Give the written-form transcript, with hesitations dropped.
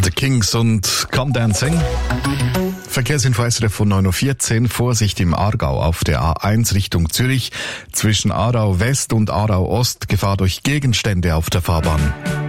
The Kings und Come Dancing. Verkehrsinfo SRF von 9.14 Uhr. Vorsicht im Aargau auf der A1 Richtung Zürich. Zwischen Aarau West und Aarau Ost Gefahr durch Gegenstände auf der Fahrbahn.